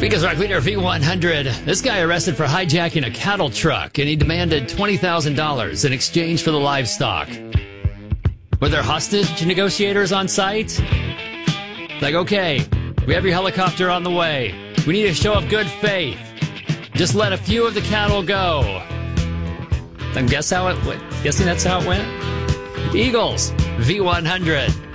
Because Rock Leader V100, this guy arrested for hijacking a cattle truck, and he demanded $20,000 in exchange for the livestock. Were there hostage negotiators on site? Like, okay, we have your helicopter on the way. We need to show up good faith. Just let a few of the cattle go. I'm guessing that's how it went. Eagles, V100.